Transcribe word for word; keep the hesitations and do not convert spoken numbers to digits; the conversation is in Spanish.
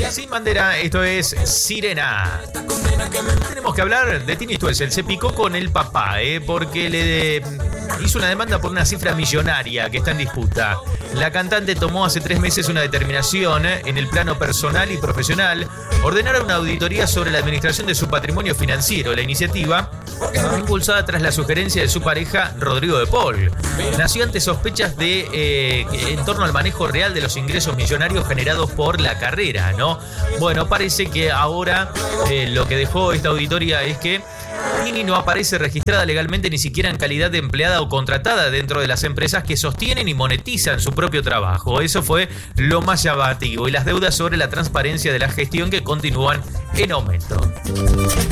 Sin bandera, esto es Sirena. Tenemos que hablar de Tini Stoessel. Se picó con el papá, ¿eh? porque le hizo una demanda por una cifra millonaria que está en disputa. La cantante tomó hace tres meses una determinación en el plano personal y profesional, ordenar una auditoría sobre la administración de su patrimonio financiero. La iniciativa, impulsada tras la sugerencia de su pareja Rodrigo de Paul, nació ante sospechas de eh, en torno al manejo real de los ingresos millonarios generados por la carrera, ¿no? Bueno, parece que ahora eh, lo que dejó esta auditoría es que Tini no aparece registrada legalmente ni siquiera en calidad de empleada o contratada dentro de las empresas que sostienen y monetizan su propio trabajo. Eso fue lo más llamativo, y las deudas sobre la transparencia de la gestión que continúan en aumento.